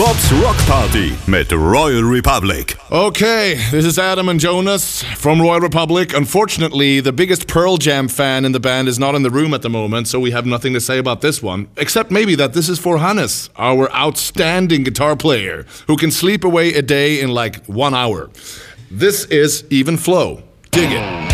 Bobs Rock Party mit Royal Republic. Okay, this is Adam and Jonas from Royal Republic. Unfortunately, the biggest Pearl Jam fan in the band is not in the room at the moment, so we have nothing to say about this one. Except maybe that this is for Hannes, our outstanding guitar player, who can sleep away a day in like 1 hour. This is Even Flow. Dig it.